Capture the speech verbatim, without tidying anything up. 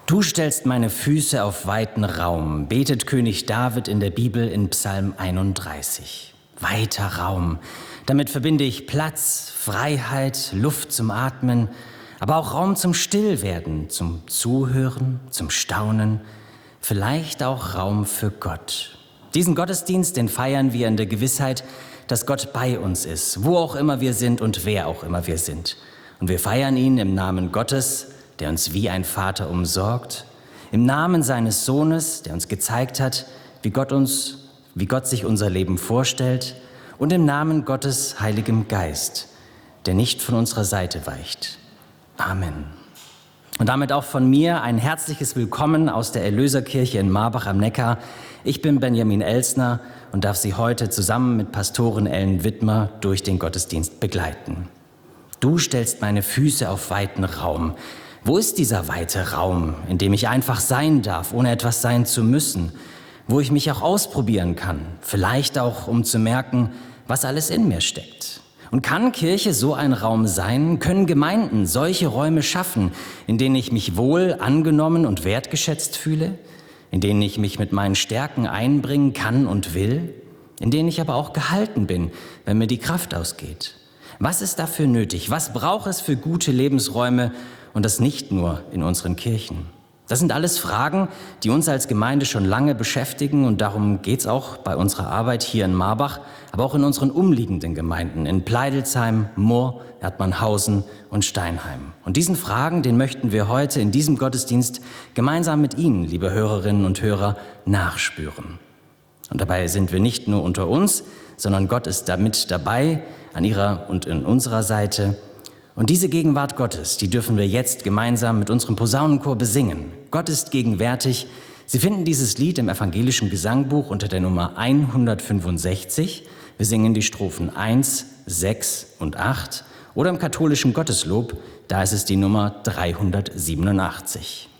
Du stellst meine Füße auf weiten Raum, betet König David in der Bibel in Psalm einunddreißig. Weiter Raum, damit verbinde ich Platz, Freiheit, Luft zum Atmen, aber auch Raum zum Stillwerden, zum Zuhören, zum Staunen, vielleicht auch Raum für Gott. Diesen Gottesdienst, den feiern wir in der Gewissheit, dass Gott bei uns ist, wo auch immer wir sind und wer auch immer wir sind. Und wir feiern ihn im Namen Gottes, der uns wie ein Vater umsorgt, im Namen seines Sohnes, der uns gezeigt hat, wie Gott uns, wie Gott sich unser Leben vorstellt, und im Namen Gottes Heiligem Geist, der nicht von unserer Seite weicht. Amen. Und damit auch von mir ein herzliches Willkommen aus der Erlöserkirche in Marbach am Neckar. Ich bin Benjamin Elsner und darf Sie heute zusammen mit Pastorin Ellen Wittmer durch den Gottesdienst begleiten. Du stellst meine Füße auf weiten Raum. Wo ist dieser weite Raum, in dem ich einfach sein darf, ohne etwas sein zu müssen? Wo ich mich auch ausprobieren kann, vielleicht auch, um zu merken, was alles in mir steckt. Und kann Kirche so ein Raum sein? Können Gemeinden solche Räume schaffen, in denen ich mich wohl, angenommen und wertgeschätzt fühle? In denen ich mich mit meinen Stärken einbringen kann und will? In denen ich aber auch gehalten bin, wenn mir die Kraft ausgeht? Was ist dafür nötig? Was braucht es für gute Lebensräume? Und das nicht nur in unseren Kirchen. Das sind alles Fragen, die uns als Gemeinde schon lange beschäftigen, und darum geht es auch bei unserer Arbeit hier in Marbach, aber auch in unseren umliegenden Gemeinden, in Pleidelsheim, Moor, Erdmannhausen und Steinheim. Und diesen Fragen, den möchten wir heute in diesem Gottesdienst gemeinsam mit Ihnen, liebe Hörerinnen und Hörer, nachspüren. Und dabei sind wir nicht nur unter uns, sondern Gott ist damit dabei, an Ihrer und in unserer Seite. Und diese Gegenwart Gottes, die dürfen wir jetzt gemeinsam mit unserem Posaunenchor besingen. Gott ist gegenwärtig. Sie finden dieses Lied im evangelischen Gesangbuch unter der Nummer hundertfünfundsechzig. Wir singen die Strophen eins, sechs und acht. Oder im katholischen Gotteslob, da ist es die Nummer dreihundertsiebenundachtzig.